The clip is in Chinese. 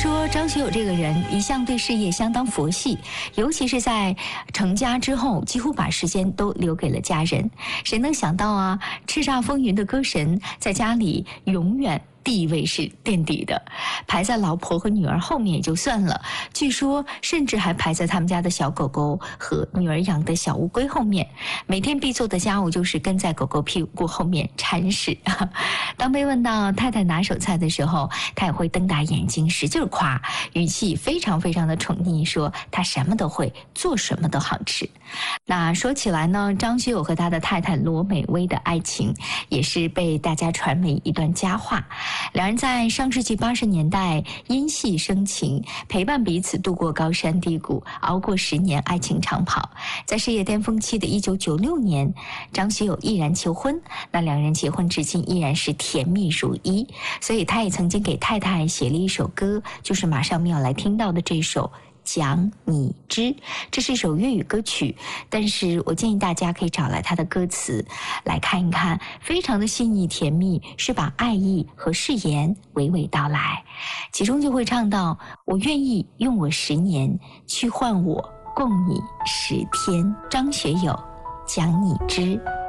说张学友这个人一向对事业相当佛系，尤其是在成家之后，几乎把时间都留给了家人。谁能想到啊，叱咤风云的歌神在家里永远地位是垫底的，排在老婆和女儿后面也就算了，据说甚至还排在他们家的小狗狗和女儿养的小乌龟后面。每天必做的家务就是跟在狗狗屁股后面铲屎。当被问到太太拿手菜的时候，他也会瞪大眼睛使劲夸，语气非常非常的宠溺，说他什么都会，做什么都好吃。那说起来呢，张学友和他的太太罗美薇的爱情也是被大家传为一段佳话。两人在上世纪80年代因戏生情，陪伴彼此度过高山低谷，熬过10年爱情长跑。在事业巅峰期的1996年，张学友毅然求婚，那两人结婚至今依然是甜蜜如一。所以他也曾经给太太写了一首歌，就是马上我们要来听到的这首讲你知。这是一首粤语歌曲，但是我建议大家可以找来它的歌词来看一看，非常的细腻甜蜜，是把爱意和誓言娓娓道来。其中就会唱到，我愿意用我10年去换我共你10天。张学友，讲你知。